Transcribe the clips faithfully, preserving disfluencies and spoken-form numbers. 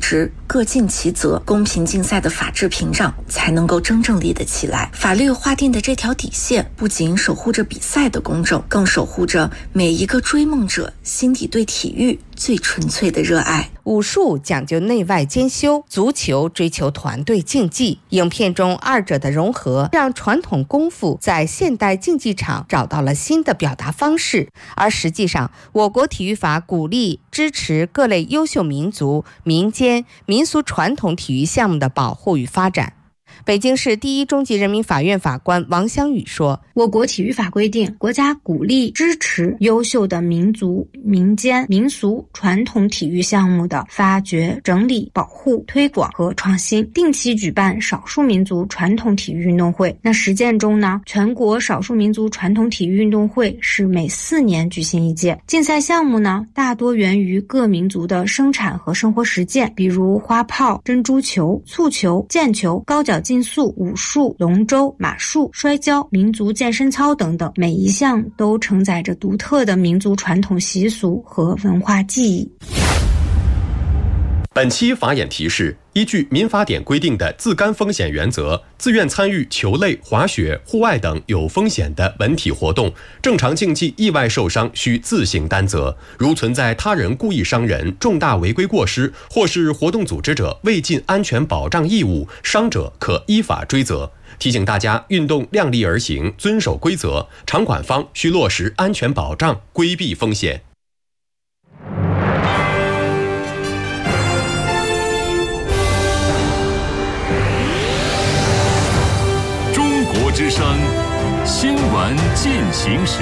实，各尽其责，公平竞赛的法治屏障才能够真正立得起来。法律划定的这条底线，不仅守护着比赛的公正，更守护着每一个追梦者心底对体育最纯粹的热爱。 武术讲究内外兼修，足球追求团队竞技。影片中二者的融合，让传统功夫在现代竞技场找到了新的表达方式。而实际上，我国体育法鼓励支持各类优秀民族、民间、民俗传统体育项目的保护与发展。北京市第一中级人民法院法官王香宇说， 我国体育法规定，国家鼓励支持优秀的民族、民间、民俗传统体育项目的发掘、整理、保护、推广和创新，定期举办少数民族传统体育运动会。那实践中呢，全国少数民族传统体育运动会是每四年举行一届。竞赛项目呢，大多源于各民族的生产和生活实践，比如花炮、珍珠球、蹴球、毽球、高脚竞速、武术、龙舟、马术、摔跤、民族健身操等等，每一项都承载着独特的民族传统习俗和文化记忆。 本期法眼提示：依据民法典规定的自甘风险原则，自愿参与球类、滑雪、户外等有风险的文体活动，正常竞技意外受伤需自行担责。如存在他人故意伤人、重大违规过失，或是活动组织者未尽安全保障义务，伤者可依法追责。提醒大家，运动量力而行，遵守规则，场馆方需落实安全保障，规避风险。 之声新闻进行时，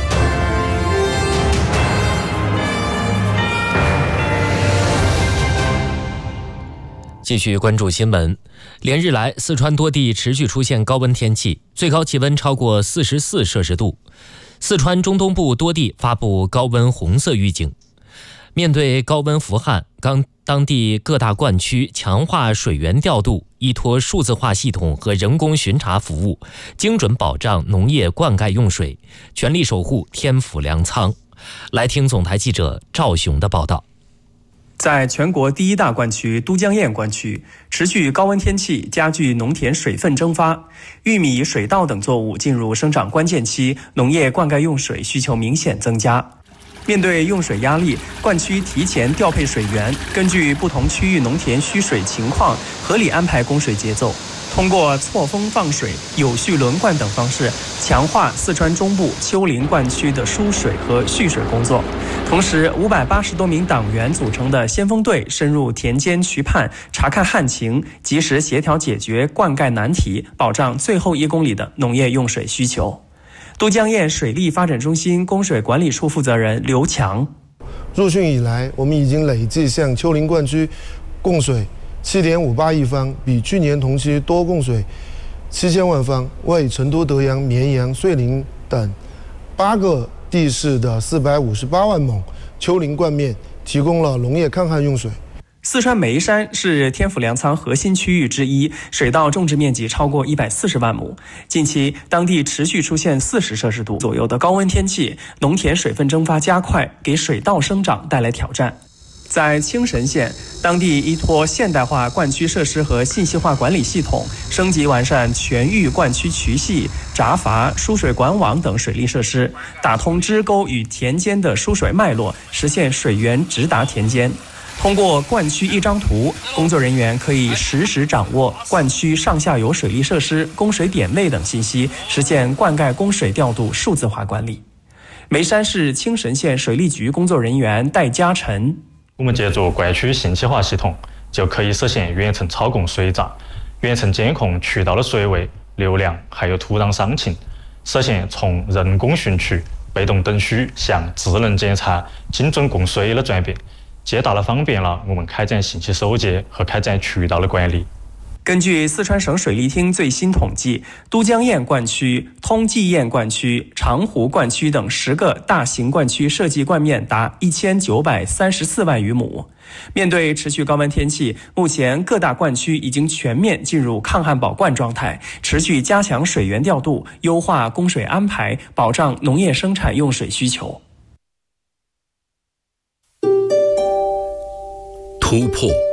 继续关注新闻。连日来，四川多地持续出现高温天气，最高气温超过四十四摄氏度。四川中东部多地发布高温红色预警。面对高温伏旱，刚当地各大灌区强化水源调度，依托数字化系统和人工巡查服务，精准保障农业灌溉用水，全力守护天府粮仓。来听总台记者赵雄的报道。 在全国第一大灌区都江堰灌区，持续高温天气加剧农田水分蒸发，玉米、水稻等作物进入生长关键期，农业灌溉用水需求明显增加。面对用水压力，灌区提前调配水源，根据不同区域农田需水情况，合理安排供水节奏。通过错峰放水、有序轮灌等方式，强化四川中部丘陵灌区的输水和蓄水工作。同时，五百八十多名党员组成的先锋队深入田间渠畔，查看旱情，及时协调解决灌溉难题，保障最后一公里的农业用水需求。都江堰水利发展中心供水管理处负责人刘强： 入汛以来，我们已经累计向丘陵灌区供水 七点五八亿方，比去年同期多供水七千万方，为成都、德阳、绵阳、遂宁等八个地市的四百五十八万亩丘陵灌面提供了农业抗旱用水。 四川眉山是天府粮仓核心区域之一，水稻种植面积超过一百四十万亩。近期，当地持续出现四十摄氏度左右的高温天气，农田水分蒸发加快，给水稻生长带来挑战。在青神县，当地依托现代化灌区设施和信息化管理系统，升级完善全域灌区渠系、闸阀、输水管网等水利设施，打通支沟与田间的输水脉络，实现水源直达田间。通过灌区一张图，工作人员可以实时掌握灌区上下游水利设施、供水点位等信息，实现灌溉供水调度数字化管理。眉山市青神县水利局工作人员戴嘉晨： 我们借助灌区信息化系统，就可以实现远程操控水闸、远程监控渠道的水位、流量还有土壤伤情，实现从人工汛渠、被动等需向智能检查、精准供水的转变，极大的方便了我们开展信息收集和开展渠道的管理。 根据四川省水利厅最新统计，都江堰灌区、通济堰灌区、长湖灌区等十个大型灌区设计灌面达一千九百三十四万余亩。面对持续高温天气，目前各大灌区已经全面进入抗旱保灌状态，持续加强水源调度，优化供水安排，保障农业生产用水需求。 突破